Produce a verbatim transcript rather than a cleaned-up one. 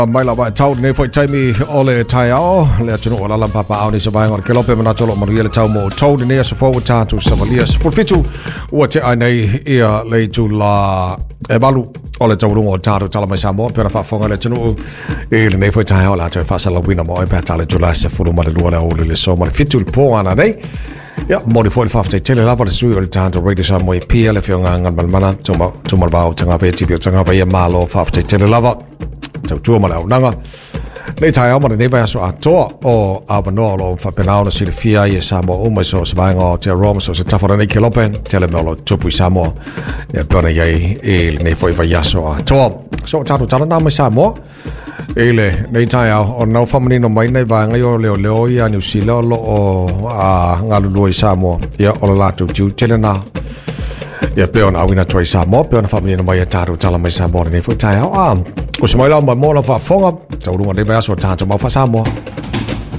mai la ba tau ne foi taimi ole tai ao le tunu ola la papa au ni se vai ngor ke lope mana tolo mo le tau mo tau ne se fo ta tu savalia por fitu o te ai nei ia le tu la e balu ole tau rungo ta tu tala mai sa mo per fa fonga le tunu e le ne foi tai ao la te fa sala wina mo e per tale tu la se fulu ma le luala o le so ma fitu po ana nei ya mo le foi fa te tele lava le sui o le ta radio sa mo e pia le fionga ngal mana tuma tuma ba o tanga pe ti tanga ba ia malo fa te tele lava tau tua ma lau nanga. Nei tai ama nei vai aso atoa o avanoa lo whapenao na siri fia i e Samoa o mai so se vaenga o te Roma so se tawhara nei ke lope tele me olo tupu i Samoa e pēna iei e nei foi vai aso atoa. So tātou tala nā mai Samoa e le nei tai au o nau whamanino mai nei vaenga i o leo leo i a New Zealand lo o a ngalulua i Samoa ia o la lātou tiu tele nā ia pēna awina toi Samoa pēna whamanino mai a tātou tala mai Samoa nei foi tai au a o se mai lau mai mōla wha fonga, tau runga nei mai aso tātou mau wha Samoa.